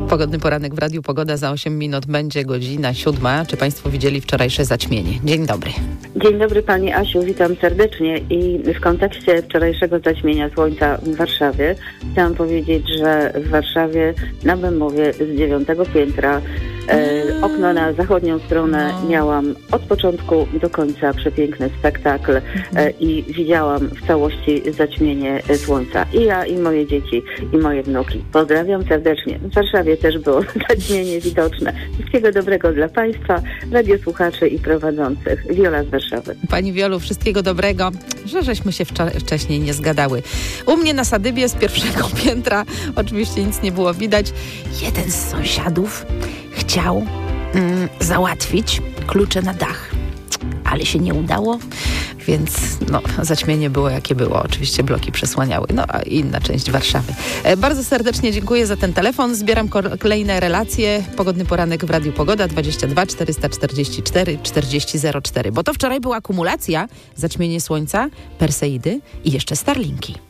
Pogodny poranek w Radiu Pogoda. Za 8 minut będzie godzina 7. Czy Państwo widzieli wczorajsze zaćmienie? Dzień dobry. Dzień dobry Pani Asiu, witam serdecznie i w kontekście wczorajszego zaćmienia słońca w Warszawie chciałam powiedzieć, że w Warszawie na Bemowie z 9 piętra okno na zachodnią stronę miałam od początku do końca przepiękny spektakl i widziałam w całości zaćmienie słońca. I ja, i moje dzieci, i moje wnuki. Pozdrawiam serdecznie. W Warszawie też było zaćmienie widoczne. Wszystkiego dobrego dla Państwa, radiosłuchaczy i prowadzących. Wiola z Warszawy. Pani Wiolu, wszystkiego dobrego, że żeśmy się wcześniej nie zgadały. U mnie na Sadybie z pierwszego piętra oczywiście nic nie było widać. Jeden z sąsiadów chciał załatwić klucze na dach, ale się nie udało, więc zaćmienie było jakie było. Oczywiście bloki przesłaniały, a inna część Warszawy. Bardzo serdecznie dziękuję za ten telefon. Zbieram kolejne relacje. Pogodny poranek w Radiu Pogoda 22 444 4004, bo to wczoraj była akumulacja, zaćmienie słońca, Perseidy i jeszcze Starlinki.